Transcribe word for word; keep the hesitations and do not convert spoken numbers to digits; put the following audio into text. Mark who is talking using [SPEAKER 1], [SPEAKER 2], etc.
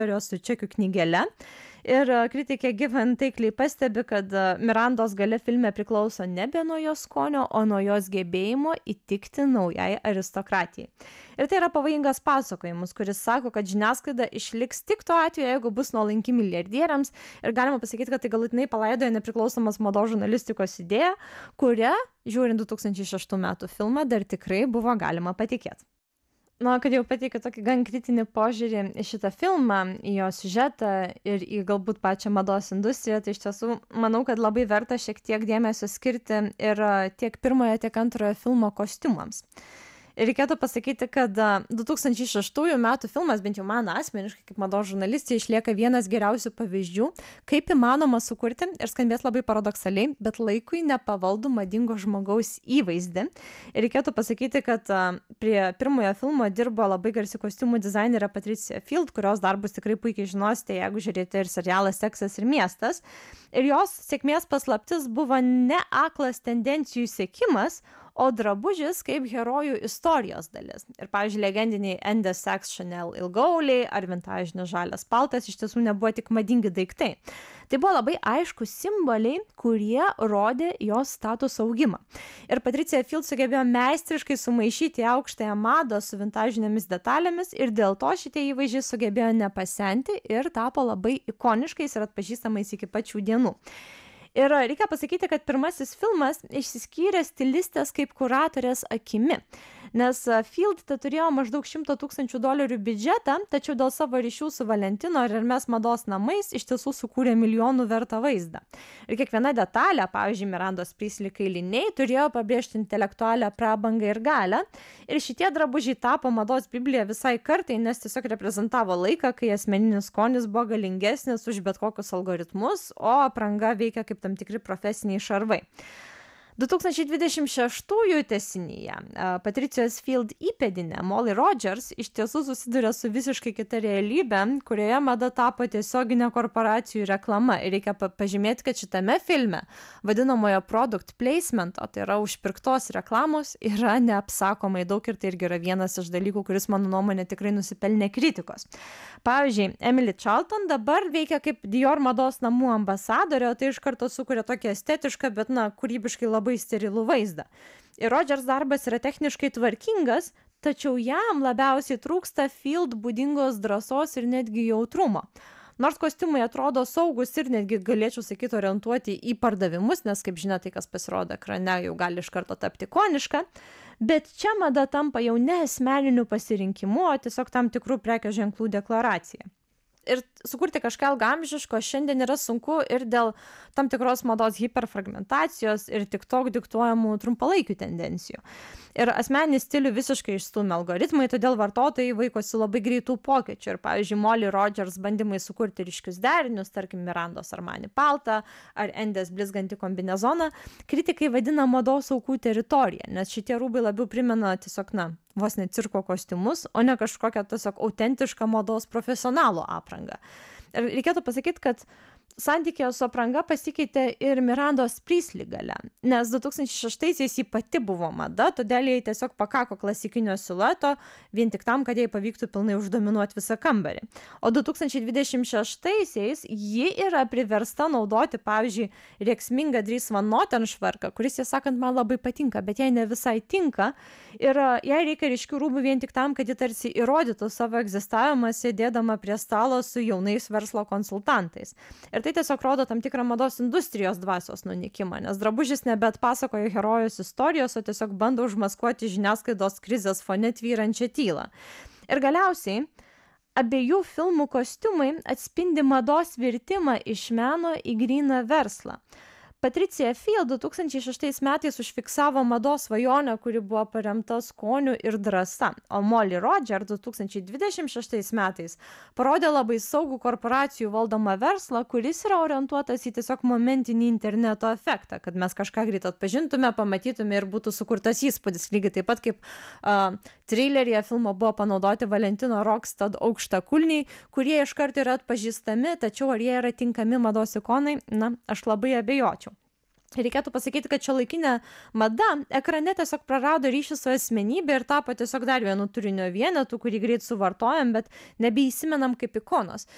[SPEAKER 1] su čekių knygele. Ir kritikė Given taikliai pastebi, kad Mirandos galia filme priklauso nebe nuo jos skonio, o nuo jos gebėjimo įtikti naujai aristokratijai. Ir tai yra pavojingas pasakojimas, kuris sako, kad žiniasklaida išliks tik tuo atveju, jeigu bus nuolanki milijardieriams. Ir galima pasakyti, kad tai galutinai palaidoja nepriklausomas mados žurnalistikos idėją, kurią, žiūrint du tūkstančiai šeštų metų filmą, dar tikrai buvo galima patikėti. Na, kad jau pateikiu tokį gan kritinį požiūrį į šitą filmą, į jo siužetą ir į galbūt pačią mados industriją, tai iš tiesų manau, kad labai verta šiek tiek dėmesio skirti ir tiek pirmojo, tiek antrojo filmo kostiumams. Ir reikėtų pasakyti, kad du tūkstančiai šeštųjų metų filmas, bent jau man asmeniškai kaip mados žurnalistė, išlieka vienas geriausių pavyzdžių, kaip įmanoma sukurti, ir skambės labai paradoksaliai, bet laikui nepavaldų madingo žmogaus įvaizdį. Ir reikėtų pasakyti, kad prie pirmojo filmo dirbo labai garsi kostiumų dizainerė Patricia Field, kurios darbus tikrai puikiai žinosite, jeigu žiūrėjote ir serialą Seksas ir miestas. Ir jos sėkmės paslaptis buvo ne aklas tendencijų sekimas, o drabužis kaip herojų istorijos dalis. Ir, pavyzdžiui, legendiniai Ende Saks Chanel ilgauliai ar vintažinis žalias paltas iš tiesų nebuvo tik madingi daiktai. Tai buvo labai aiškus simboliai, kurie rodė jos statusų augimą. Ir Patricia Field sugebėjo meistriškai sumaišyti aukštąją madą su vintažinėmis detalėmis ir dėl to šitie įvaizdžiai sugebėjo nepasenti ir tapo labai ikoniškais ir atpažįstamais iki pačių dienų. Ir reikia pasakyti, kad pirmasis filmas išsiskyrė stilistės kaip kuratorės akimi, nes Field turėjo maždaug šimto tūkstančių dolerių biudžetą, tačiau dėl savo ryšių su Valentino ir Hermes mados namais iš tiesų sukūrė milijonų vertą vaizdą. Ir kiekviena detalė, pavyzdžiui, Mirandos Priestley kailiniai, turėjo pabrėžti intelektualią prabangą ir galią. Ir šitie drabužiai tapo mados biblija visai kartai, nes tiesiog reprezentavo laiką, kai asmeninis skonis buvo galingesnis už bet kokius algoritmus, o apranga veikia kaip tam tikri profesiniai šarvai. du tūkstančiai dvidešimt šeštųjų tęsinyje Patricijos Field įpėdinė Molly Rogers iš tiesų susiduria su visiškai kita realybė, kurioje mada tapo tiesioginė korporacijų reklama. Ir reikia pažymėti, kad šitame filme vadinamojo product placement, o tai yra užpirktos reklamos, yra neapsakomai daug ir tai irgi yra vienas iš dalykų, kuris mano nuomonė tikrai nusipelnė kritikos. Pavyzdžiui, Emily Charlton dabar veikia kaip Dior mados namų ambasadorė, o tai iš karto sukuria tokį estetišką, bet na, kūrybiškai labai sterilų vaizdą. Ir Rogers darbas yra techniškai tvarkingas, tačiau jam labiausiai trūksta Field būdingos drąsos ir netgi jautrumo. Nors kostiumai atrodo saugus ir netgi galėčiau sakyti orientuoti į pardavimus, nes kaip žinia, tai kas pasirodo ekrane jau gali iš karto tapti ikoniška, bet čia mada tampa jau ne asmeniniu pasirinkimu, o tiesiog tam tikrų prekės ženklų deklaracija. Ir sukurti kažką ilgaamžiško šiandien yra sunku ir dėl tam tikros mados hiperfragmentacijos ir TikTok diktuojamų trumpalaikių tendencijų. Ir asmeninį stilių visiškai išstūmė algoritmai, todėl vartotojai vaikosi labai greitų pokyčių. Ir, pavyzdžiui, Molly Rogers bandymai sukurti ryškius derinius, tarkim Mirandos Armani paltą ar Endės blizgantį kombinezoną, kritikai vadina mados aukų teritoriją, nes šitie rūbai labiau primena tiesiog, na, vos ne cirko kostiumus, o ne kažkokią tiesiog autentišką mados profesionalų aprangą. Ir reikėtų pasakyti, kad santykėje su apranga pasikeitė ir Mirandos Priestley galia, nes du tūkstančiai šeštaisiais ji pati buvo mada, todėl jai tiesiog pakako klasikinio silueto vien tik tam, kad jai pavyktų pilnai uždominuoti visą kambarį. O du tūkstančiai dvidešimt šeštaisiais ji yra priversta naudoti, pavyzdžiui, rėksmingą Dries Van Noten švarką, kuris, jie sakant, man labai patinka, bet jai ne visai tinka ir jai reikia ryškių rūbų vien tik tam, kad ji tarsi įrodytų savo egzistavimą sėdėdama prie stalo su jaunais verslo konsultantais. Ir tai tiesiog rodo tam tikrą mados industrijos dvasios nunykimą, nes drabužis nebeatpasakoja herojos istorijos, o tiesiog bando užmaskuoti žiniasklaidos krizės fone tvyrančią tylą. Ir galiausiai abiejų filmų kostiumai atspindi mados virtimą iš meno į gryną verslą. Patricia Field du tūkstančiai šeštais metais užfiksavo mados svajonę, kuri buvo paremta skoniu ir drąsa, o Molly Rogers du tūkstančiai dvidešimt šeštais metais parodė labai saugų korporacijų valdomą verslą, kuris yra orientuotas į tiesiog momentinį interneto efektą, kad mes kažką greit atpažintume, pamatytume ir būtų sukurtas įspūdis, lygiai taip pat kaip uh, traileryje filmo buvo panaudoti Valentino Rockstad aukštakulniai, kurie iškart yra atpažįstami, tačiau ar jie yra tinkami mados ikonai, na, aš labai abejočiau. Reikėtų pasakyti, kad šiuolaikinė mada ekrane tiesiog prarado ryšį su asmenybė ir tapo tiesiog dar vienu turinio vienetu, kurį greit suvartojam, bet nebeįsimenam kaip ikonos.